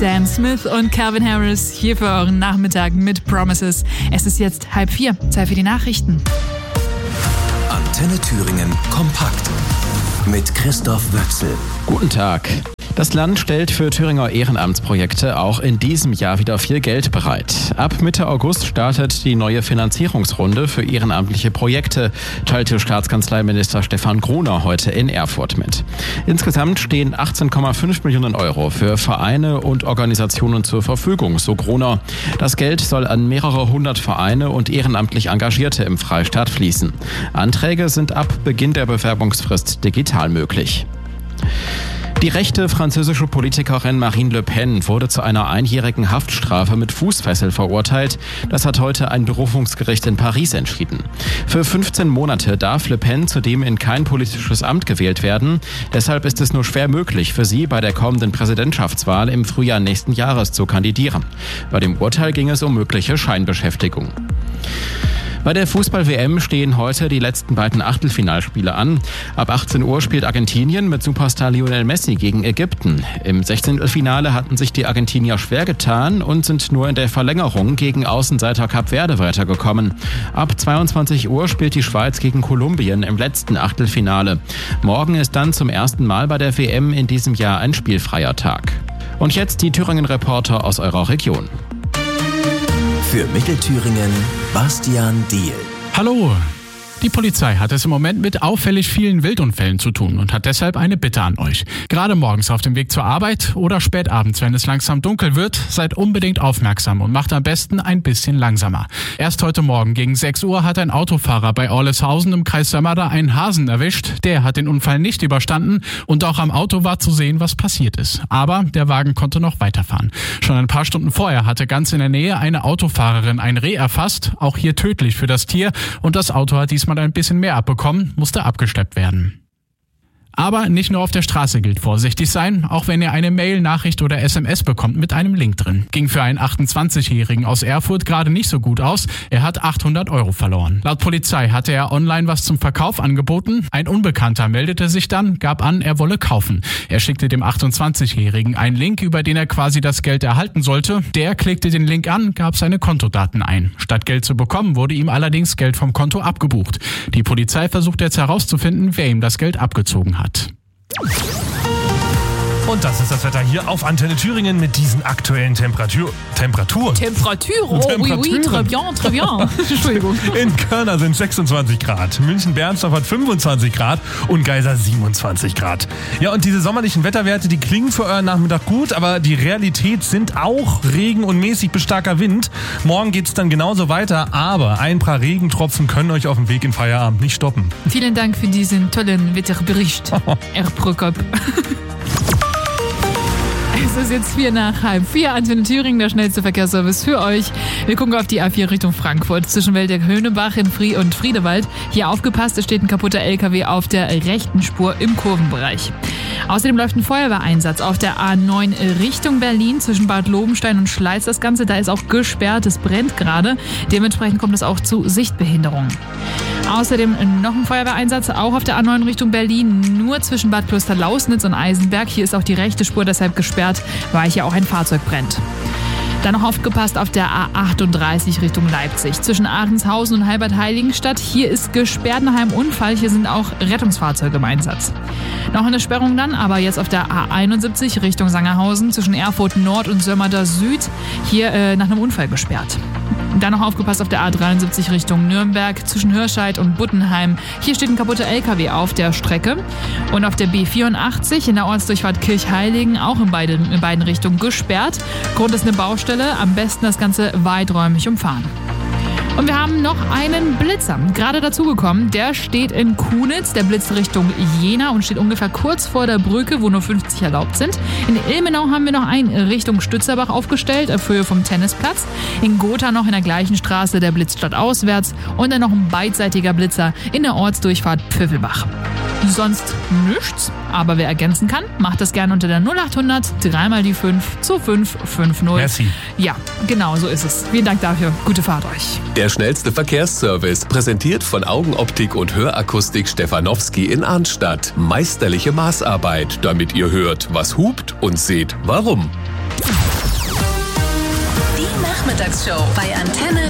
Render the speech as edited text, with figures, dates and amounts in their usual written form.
Dan Smith und Calvin Harris hier für euren Nachmittag mit Promises. Es ist jetzt 3:30, Zeit für die Nachrichten. Antenne Thüringen kompakt mit Christoph Wöchsel. Guten Tag. Das Land stellt für Thüringer Ehrenamtsprojekte auch in diesem Jahr wieder viel Geld bereit. Ab Mitte August startet die neue Finanzierungsrunde für ehrenamtliche Projekte, teilte Staatskanzleiminister Stefan Gruner heute in Erfurt mit. Insgesamt stehen 18,5 Millionen Euro für Vereine und Organisationen zur Verfügung, so Gruner. Das Geld soll an mehrere hundert Vereine und ehrenamtlich Engagierte im Freistaat fließen. Anträge sind ab Beginn der Bewerbungsfrist digital möglich. Die rechte französische Politikerin Marine Le Pen wurde zu einer einjährigen Haftstrafe mit Fußfessel verurteilt. Das hat heute ein Berufungsgericht in Paris entschieden. Für 15 Monate darf Le Pen zudem in kein politisches Amt gewählt werden. Deshalb ist es nur schwer möglich für sie, bei der kommenden Präsidentschaftswahl im Frühjahr nächsten Jahres zu kandidieren. Bei dem Urteil ging es um mögliche Scheinbeschäftigung. Bei der Fußball-WM stehen heute die letzten beiden Achtelfinalspiele an. Ab 18 Uhr spielt Argentinien mit Superstar Lionel Messi gegen Ägypten. Im 16. Finale hatten sich die Argentinier schwer getan und sind nur in der Verlängerung gegen Außenseiter Kap Verde weitergekommen. Ab 22 Uhr spielt die Schweiz gegen Kolumbien im letzten Achtelfinale. Morgen ist dann zum ersten Mal bei der WM in diesem Jahr ein spielfreier Tag. Und jetzt die Thüringen-Reporter aus eurer Region. Für Mittelthüringen Bastian Diehl. Hallo! Die Polizei hat es im Moment mit auffällig vielen Wildunfällen zu tun und hat deshalb eine Bitte an euch. Gerade morgens auf dem Weg zur Arbeit oder spät abends, wenn es langsam dunkel wird, seid unbedingt aufmerksam und macht am besten ein bisschen langsamer. Erst heute Morgen gegen 6 Uhr hat ein Autofahrer bei Orleshausen im Kreis Sömmerda einen Hasen erwischt. Der hat den Unfall nicht überstanden und auch am Auto war zu sehen, was passiert ist. Aber der Wagen konnte noch weiterfahren. Schon ein paar Stunden vorher hatte ganz in der Nähe eine Autofahrerin ein Reh erfasst, auch hier tödlich für das Tier, und das Auto hat diesmal ein bisschen mehr abbekommen, musste abgeschleppt werden. Aber nicht nur auf der Straße gilt vorsichtig sein, auch wenn ihr eine Mail, Nachricht oder SMS bekommt mit einem Link drin. Ging für einen 28-Jährigen aus Erfurt gerade nicht so gut aus. Er hat 800 Euro verloren. Laut Polizei hatte er online was zum Verkauf angeboten. Ein Unbekannter meldete sich dann, gab an, er wolle kaufen. Er schickte dem 28-Jährigen einen Link, über den er quasi das Geld erhalten sollte. Der klickte den Link an, gab seine Kontodaten ein. Statt Geld zu bekommen, wurde ihm allerdings Geld vom Konto abgebucht. Die Polizei versucht jetzt herauszufinden, wer ihm das Geld abgezogen hat. Und das ist das Wetter hier auf Antenne Thüringen mit diesen aktuellen Temperaturen. Oh oui, très bien. Entschuldigung. In Körner sind 26 Grad, München-Bernsdorf hat 25 Grad und Geisa 27 Grad. Ja, und diese sommerlichen Wetterwerte, die klingen für euren Nachmittag gut, aber die Realität sind auch Regen und mäßig bis starker Wind. Morgen geht's dann genauso weiter, aber ein paar Regentropfen können euch auf dem Weg in Feierabend nicht stoppen. Vielen Dank für diesen tollen Wetterbericht, Herr Prokop. Es ist jetzt 3:45, Antenne Thüringen, der schnellste Verkehrsservice für euch. Wir gucken auf die A4 Richtung Frankfurt, zwischen Weldeck-Höhnebach und Friedewald. Hier aufgepasst, es steht ein kaputter LKW auf der rechten Spur im Kurvenbereich. Außerdem läuft ein Feuerwehreinsatz auf der A9 Richtung Berlin, zwischen Bad Lobenstein und Schleiz das Ganze. Da ist auch gesperrt, es brennt gerade. Dementsprechend kommt es auch zu Sichtbehinderungen. Außerdem noch ein Feuerwehreinsatz, auch auf der A9 Richtung Berlin, nur zwischen Bad Kloster-Lausnitz und Eisenberg. Hier ist auch die rechte Spur deshalb gesperrt, weil hier auch ein Fahrzeug brennt. Dann noch aufgepasst auf der A38 Richtung Leipzig, zwischen Ahrenshausen und Halbert-Heiligenstadt. Hier ist gesperrt nach einem Unfall, hier sind auch Rettungsfahrzeuge im Einsatz. Noch eine Sperrung dann, aber jetzt auf der A71 Richtung Sangerhausen, zwischen Erfurt Nord und Sömmerda Süd, hier nach einem Unfall gesperrt. Dann noch aufgepasst auf der A73 Richtung Nürnberg, zwischen Hirscheid und Buttenheim. Hier steht ein kaputter LKW auf der Strecke. Und auf der B84 in der Ortsdurchfahrt Kirchheiligen, auch in beiden Richtungen gesperrt. Grund ist eine Baustelle, am besten das Ganze weiträumig umfahren. Und wir haben noch einen Blitzer, gerade dazugekommen. Der steht in Kunitz, der blitzt Richtung Jena und steht ungefähr kurz vor der Brücke, wo nur 50 erlaubt sind. In Ilmenau haben wir noch einen Richtung Stützerbach aufgestellt, auf Höhe vom Tennisplatz. In Gotha noch in der gleichen Straße der Blitz stadtauswärts und dann noch ein beidseitiger Blitzer in der Ortsdurchfahrt Pfiffelbach. Sonst nichts, aber wer ergänzen kann, macht das gerne unter der 0800 3x5 2550. Merci. Ja, genau, so ist es. Vielen Dank dafür. Gute Fahrt euch. Der schnellste Verkehrsservice, präsentiert von Augenoptik und Hörakustik Stefanowski in Arnstadt. Meisterliche Maßarbeit, damit ihr hört, was hupt und seht, warum. Mittagsshow bei Antenne